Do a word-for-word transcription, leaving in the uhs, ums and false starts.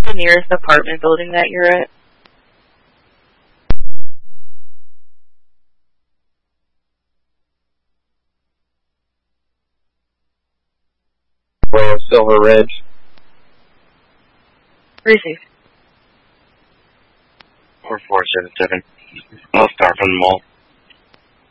the nearest apartment building that you're at? Well, Silver Ridge. Receive. Four four seven seven. I'll start from the mall.